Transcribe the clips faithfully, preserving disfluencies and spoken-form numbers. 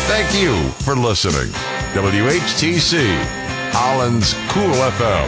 Thank you for listening. W H T C, Holland's Cool F M.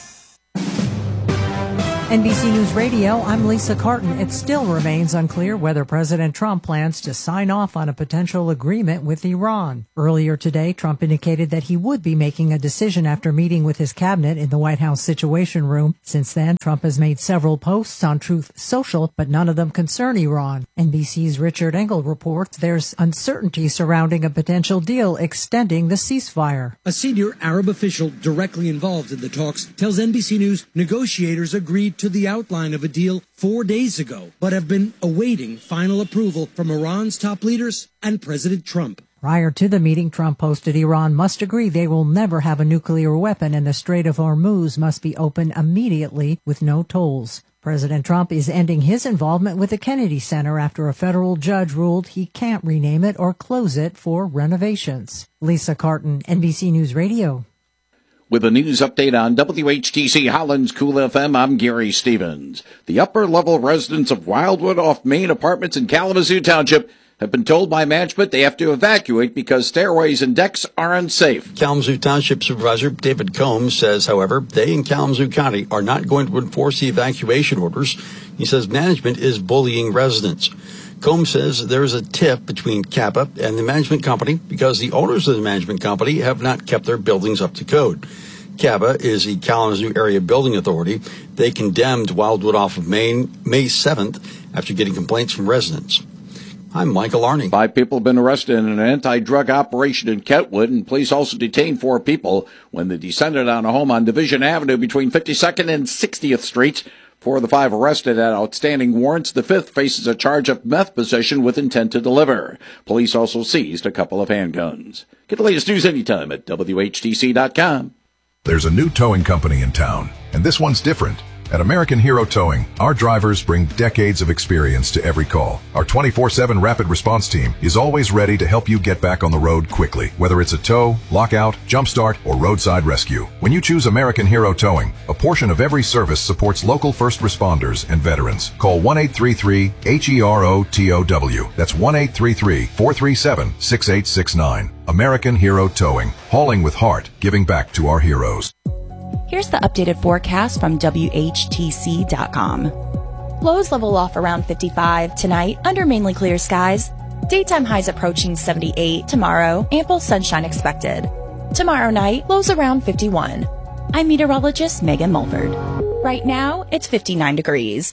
N B C News Radio, I'm Lisa Carton. It still remains unclear whether President Trump plans to sign off on a potential agreement with Iran. Earlier today, Trump indicated that he would be making a decision after meeting with his cabinet in the White House Situation Room. Since then, Trump has made several posts on Truth Social, but none of them concern Iran. N B C's Richard Engel reports there's uncertainty surrounding a potential deal extending the ceasefire. A senior Arab official directly involved in the talks tells N B C News negotiators agreed to the outline of a deal four days ago, but have been awaiting final approval from Iran's top leaders and President Trump. Prior to the meeting, Trump posted Iran must agree they will never have a nuclear weapon and the Strait of Hormuz must be open immediately with no tolls. President Trump is ending his involvement with the Kennedy Center after a federal judge ruled he can't rename it or close it for renovations. Lisa Carton, N B C News Radio. With a news update on W H T C Holland's Cool F M, I'm Gary Stevens. The upper-level residents of Wildwood off Main Apartments in Kalamazoo Township have been told by management they have to evacuate because stairways and decks are unsafe. Kalamazoo Township Supervisor David Combs says, however, they in Kalamazoo County are not going to enforce the evacuation orders. He says management is bullying residents. Combs says there is a tip between Kappa and the management company because the owners of the management company have not kept their buildings up to code. Kappa is the Kalamazoo Area Building Authority. They condemned Wildwood off of Main May seventh after getting complaints from residents. I'm Michael Arning. Five people have been arrested in an anti-drug operation in Kentwood, and police also detained four people when they descended on a home on Division Avenue between fifty-second and sixtieth Streets. Four of the five arrested had outstanding warrants. The fifth faces a charge of meth possession with intent to deliver. Police also seized a couple of handguns. Get the latest news anytime at W H T C dot com. There's a new towing company in town, and this one's different. At American Hero Towing, our drivers bring decades of experience to every call. Our twenty-four seven rapid response team is always ready to help you get back on the road quickly, whether it's a tow, lockout, jumpstart, or roadside rescue. When you choose American Hero Towing, a portion of every service supports local first responders and veterans. Call one eight three three H E R O T O W. That's one eight three three, four three seven, six eight six nine. American Hero Towing, hauling with heart, giving back to our heroes. Here's the updated forecast from W H T C dot com. Lows level off around fifty-five tonight under mainly clear skies. Daytime highs approaching seventy-eight tomorrow. Ample sunshine expected. Tomorrow night, lows around fifty-one. I'm meteorologist Megan Mulford. Right now, it's fifty-nine degrees.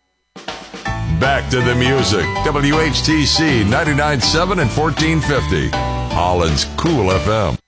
Back to the music. W H T C ninety-nine point seven and fourteen fifty. Holland's Cool F M.